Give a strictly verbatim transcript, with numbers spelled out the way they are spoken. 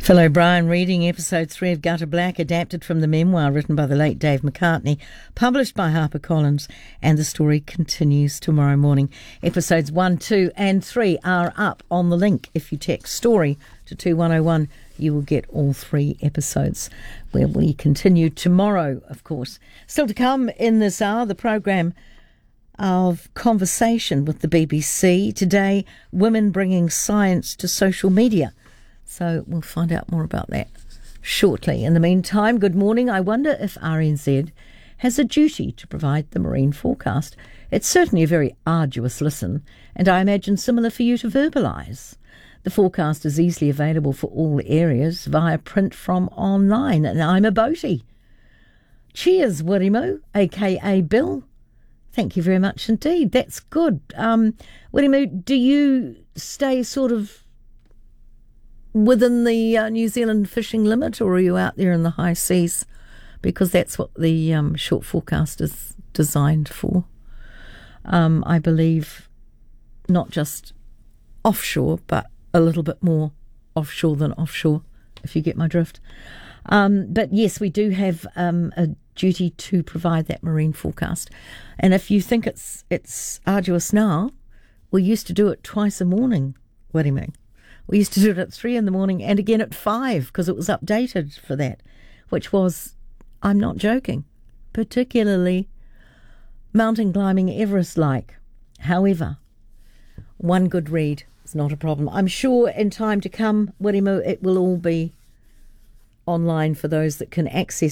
Phil O'Brien reading episode three of Gutter Black, adapted from the memoir written by the late Dave McCartney, published by HarperCollins, and the story continues tomorrow morning. Episodes one, two and three are up on the link. If you text STORY to two one oh one, you will get all three episodes, where we continue tomorrow, of course. Still to come in this hour, the programme of conversation with the B B C. Today, women bringing science to social media. So we'll find out more about that shortly. In the meantime, good morning. I wonder if R N Z has a duty to provide the marine forecast. It's certainly a very arduous listen, and I imagine similar for you to verbalise. The forecast is easily available for all areas via print from online, and I'm a boatie. Cheers, Wirimu, a k a. Bill. Thank you very much indeed. That's good. Um, Wirimu, do you stay sort of within the uh, New Zealand fishing limit, or are you out there in the high seas? Because that's what the um, short forecast is designed for. Um, I believe not just offshore, but a little bit more offshore than offshore, if you get my drift. Um, but yes, we do have um, a duty to provide that marine forecast. And if you think it's it's arduous now, we used to do it twice a morning. What do you mean? We used to do it at three in the morning and again at five, because it was updated for that, which was, I'm not joking, particularly mountain climbing Everest-like. However, one good read is not a problem. I'm sure in time to come, Wirimu, it will all be online for those that can access